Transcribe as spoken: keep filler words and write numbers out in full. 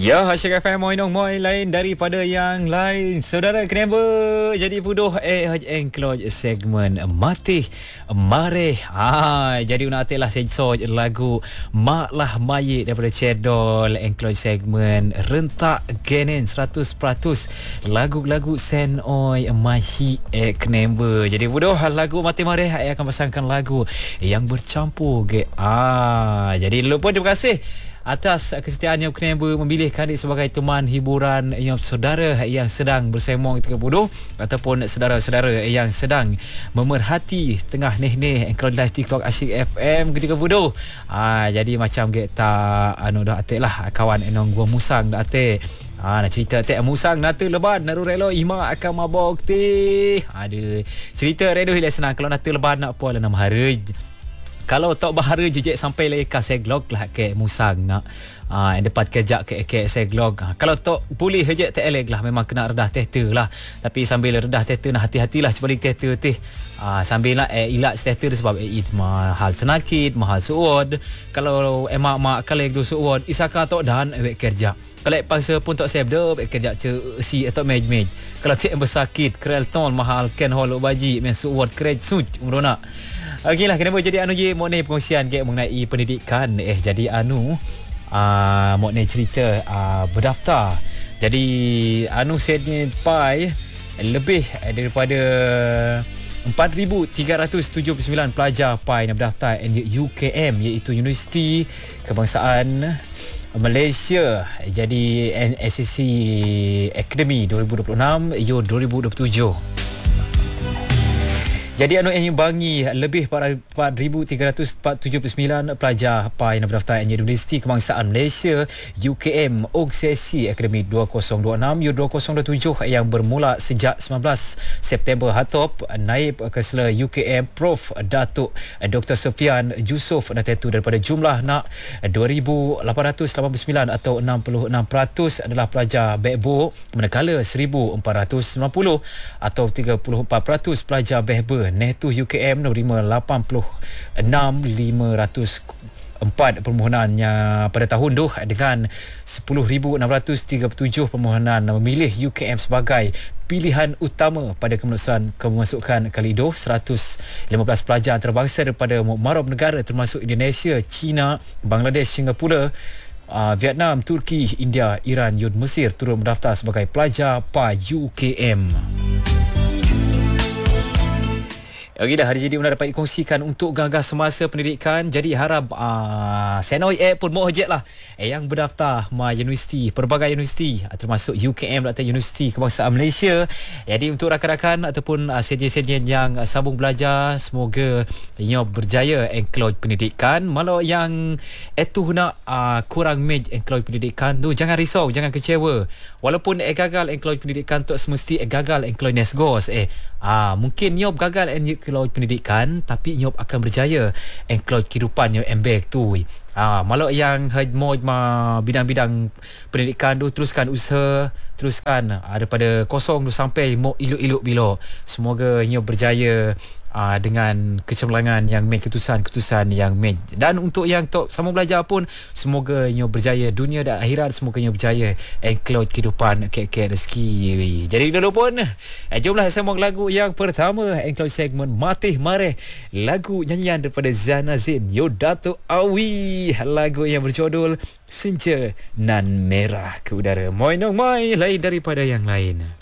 Ya, Hasyik F M Moinong Moi lain daripada yang lain. Saudara kenapa jadi bodoh eh engkloj segmen Matih Mareh. Ah, jadi una atelah sensor lagu Mak Lah Mayit daripada Cedol engkloj segmen rentak genen seratus peratus lagu-lagu sen oi mahi eh kenapa. Jadi bodoh lagu Matih Mareh saya akan pasangkan lagu yang bercampur ke. Ah, jadi dulu pun terima kasih atas kesetiaannya kenapa memilih kami sebagai teman hiburan yang saudara yang sedang bersemong ketika bodoh ataupun saudara-saudara yang sedang memerhati tengah neh-neh engkau live TikTok Asyik F M ketika bodoh. Ah, jadi macam kita anu dah atik lah kawan enong gua musang dah atik. Ah, nak cerita tak musang nata leban naru relo ima akan mabok ti. Ada cerita redo hilang senang kalau nata leban nak apa enam hari. Kalau tak bahara jejak sampai lagi ke seglog lah ke musang nak ah uh, dapat kejak ke ke seglog. Uh, kalau tak boleh jejak tak elek lah memang kena redah teater lah. Tapi sambil redah teater nak hati-hatilah sebalik teater teh. Ah uh, sambil nak eh, ilat teater sebab eh, it mahal senakit, mahal suod. Kalau emak-mak kalau do suod isaka tok dan awek kerja. Kalau paksa pun tak save dah awek kerja ce si atau mej-mej. Kalau tak bersakit krelton mahal ken holo baji men suod krej suj urona. Okeylah kenapa jadi anu je mokne pengungsian ke mengenai pendidikan eh jadi anu ah uh, mokne cerita uh, berdaftar. Jadi anu sednya pai lebih daripada empat ribu tiga ratus tujuh puluh sembilan pelajar pai yang berdaftar U K M iaitu Universiti Kebangsaan Malaysia. Jadi S S C Academy dua ribu dua puluh enam U dua ribu dua puluh tujuh. Jadi anu yang bangi lebih empat ribu tiga ratus tujuh puluh sembilan pelajar apa yang berdaftar di Universiti Kebangsaan Malaysia U K M O K S Academy dua ribu dua puluh enam U dua ribu dua puluh tujuh yang bermula sejak sembilan belas September hatop. Naib Kansela U K M Prof Datuk Doktor Sofian Yusof itu daripada jumlah nak dua ribu lapan ratus lapan puluh sembilan atau enam puluh enam peratus adalah pelajar backbook, manakala seribu empat ratus sembilan puluh atau tiga puluh empat peratus pelajar backbook. Netu U K M menerima lapan puluh enam ribu lima ratus empat permohonannya pada tahun tu dengan sepuluh ribu enam ratus tiga puluh tujuh permohonan memilih U K M sebagai pilihan utama pada keputusan kemasukan kali itu. seratus lima belas pelajar antarabangsa daripada mukmaram negara termasuk Indonesia, China, Bangladesh, Singapura, uh, Vietnam, Turki, India, Iran, Yun, Mesir turut mendaftar sebagai pelajar P A U K M. Okey dah, hari jadi unda dapat dikongsikan untuk gagas semasa pendidikan. Jadi harap uh, Senoi App pun mau hejek lah eh, yang berdaftar ma universiti, pelbagai universiti termasuk U K M atau Universiti Kebangsaan Malaysia. Jadi untuk rakan-rakan ataupun uh, senior-senior yang uh, sambung belajar, semoga nyo berjaya engkloj pendidikan. Malau yang etuh nak uh, kurang mej engkloj pendidikan tu jangan risau, jangan kecewa. Walaupun eh gagal engkloj pendidikan tu semesti eh gagal engkloj nesgos eh ah uh, mungkin nyo gagal engkloj pendidikan tapi nyop akan berjaya engkloj kehidupan nyop embek tu. Ah, malah yang mau bidang-bidang pendidikan tu teruskan usaha, teruskan ah, daripada kosong tu sampai mau iluk-iluk bilo. Semoga nyop berjaya ah, dengan kecemerlangan yang make keputusan-keputusan yang make. Dan untuk yang tok sama belajar pun semoga nyop berjaya dunia dan akhirat, semoga nyop berjaya engkloj kehidupan kek-kek rezeki. Jadi dulu pun eh, jomlah sambung lagu yang pertama engkloj segmen Matih Mareh, lagu nyanyian daripada Zana Zain Yo Datuk Awi, lagu yang berjudul Senja Nan Merah ke udara. Moinong Moi lain daripada yang lain.